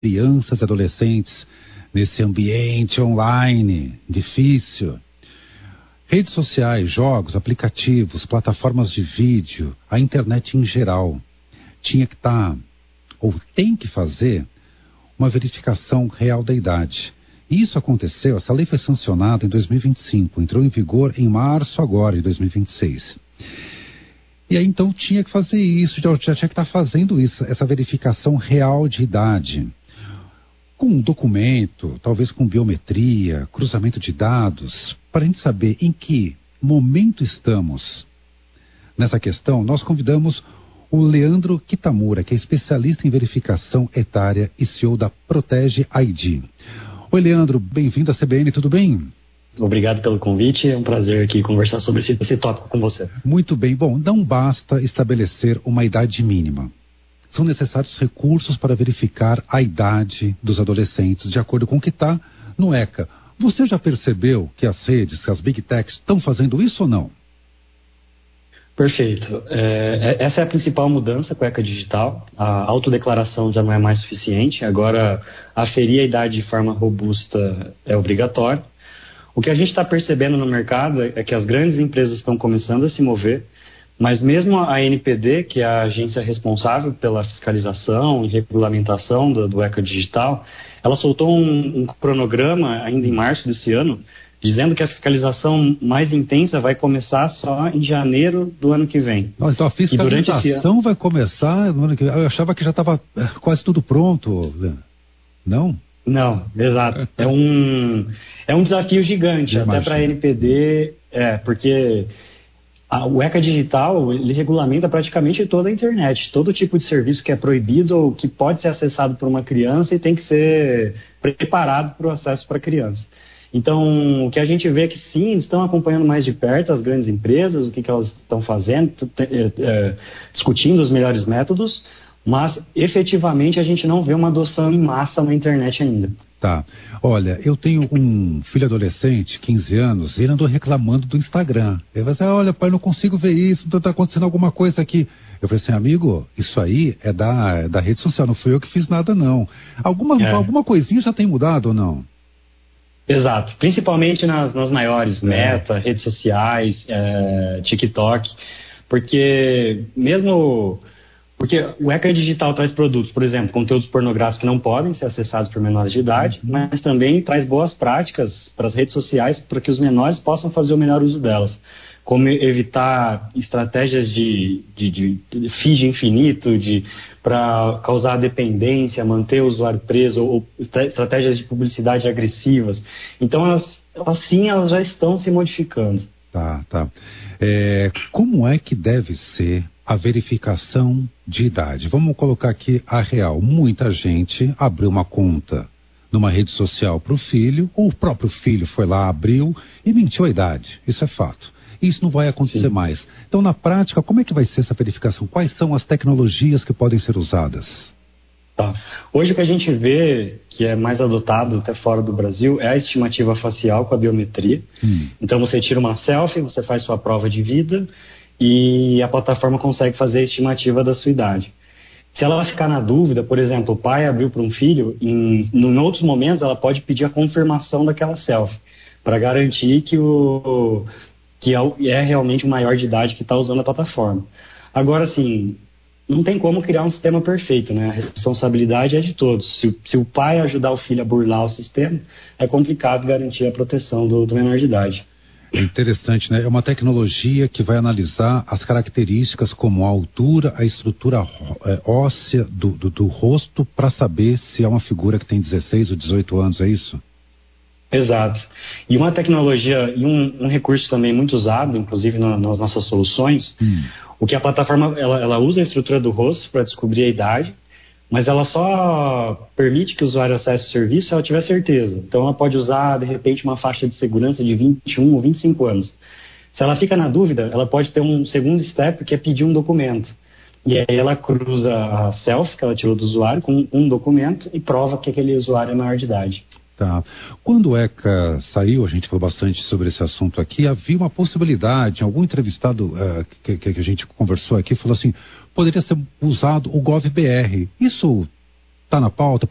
crianças e adolescentes nesse ambiente online difícil. Redes sociais, jogos, aplicativos, plataformas de vídeo, a internet em geral, tinha que estar, ou tem que fazer, uma verificação real da idade. E isso aconteceu, essa lei foi sancionada em 2025, entrou em vigor em março agora de 2026. E aí então tinha que fazer isso, já tinha que estar fazendo isso, essa verificação real de idade. Com um documento, talvez com biometria, cruzamento de dados, para a gente saber em que momento estamos nessa questão, nós convidamos o Leandro Kitamura, que é especialista em verificação etária e CEO da Protege ID. Oi, Leandro, bem-vindo à CBN, tudo bem? Obrigado pelo convite, é um prazer aqui conversar sobre esse tópico com você. Muito bem, bom, não basta estabelecer uma idade mínima. São necessários recursos para verificar a idade dos adolescentes, de acordo com o que está no ECA. Você já percebeu que as redes, que as Big Techs estão fazendo isso ou não? Perfeito. Essa é a principal mudança com a ECA Digital. A autodeclaração já não é mais suficiente, agora aferir a idade de forma robusta é obrigatório. O que a gente está percebendo no mercado é que as grandes empresas estão começando a se mover, mas mesmo a ANPD, que é a agência responsável pela fiscalização e regulamentação do ECA Digital, ela soltou um cronograma ainda em março desse ano, dizendo que a fiscalização mais intensa vai começar só em janeiro do ano que vem. Então a fiscalização vai começar no ano que vem. Eu achava que já estava quase tudo pronto. Não? Não, exato. É um desafio gigante, até para a ANPD, porque o ECA Digital, ele regulamenta praticamente toda a internet, todo tipo de serviço que é proibido ou que pode ser acessado por uma criança e tem que ser preparado para o acesso para a criança. Então, o que a gente vê é que sim, eles estão acompanhando mais de perto as grandes empresas, o que elas estão fazendo, discutindo os melhores métodos, mas efetivamente a gente não vê uma adoção em massa na internet ainda. Tá. Olha, eu tenho um filho adolescente, 15 anos, e ele andou reclamando do Instagram. Ele vai dizer, olha pai, eu não consigo ver isso, está acontecendo alguma coisa aqui. Eu falei assim, amigo, isso aí é da rede social, não fui eu que fiz nada não. Alguma coisinha já tem mudado ou não? Exato, principalmente nas maiores, Meta, redes sociais, TikTok, porque o ECA Digital traz produtos, por exemplo, conteúdos pornográficos que não podem ser acessados por menores de idade, mas também traz boas práticas para as redes sociais para que os menores possam fazer o melhor uso delas, como evitar estratégias de feed infinito, para causar dependência, manter o usuário preso, ou estratégias de publicidade agressivas. Então, elas já estão se modificando. Tá. Como é que deve ser a verificação de idade? Vamos colocar aqui a real. Muita gente abriu uma conta numa rede social para o filho, ou o próprio filho foi lá, abriu e mentiu a idade. Isso é fato. Isso não vai acontecer mais. Então, na prática, como é que vai ser essa verificação? Quais são as tecnologias que podem ser usadas? Tá. Hoje o que a gente vê, que é mais adotado até fora do Brasil, é a estimativa facial com a biometria. Então você tira uma selfie, você faz sua prova de vida e a plataforma consegue fazer a estimativa da sua idade. Se ela ficar na dúvida, por exemplo, o pai abriu para um filho, em outros momentos ela pode pedir a confirmação daquela selfie, para garantir que é realmente o maior de idade que está usando a plataforma. Agora, assim, não tem como criar um sistema perfeito, né? A responsabilidade é de todos. Se o pai ajudar o filho a burlar o sistema, é complicado garantir a proteção do menor de idade. É interessante, né? É uma tecnologia que vai analisar as características como a altura, a estrutura óssea do rosto, para saber se é uma figura que tem 16 ou 18 anos, é isso? Exato. E uma tecnologia e um recurso também muito usado, inclusive nas nossas soluções, o que a plataforma ela usa a estrutura do rosto para descobrir a idade, mas ela só permite que o usuário acesse o serviço se ela tiver certeza. Então ela pode usar, de repente, uma faixa de segurança de 21 ou 25 anos. Se ela fica na dúvida, ela pode ter um segundo step, que é pedir um documento. E aí ela cruza a selfie que ela tirou do usuário com um documento e prova que aquele usuário é maior de idade. Tá. Quando o ECA saiu, a gente falou bastante sobre esse assunto aqui, havia uma possibilidade, algum entrevistado que a gente conversou aqui falou assim, poderia ser usado o GovBR. Isso está na pauta?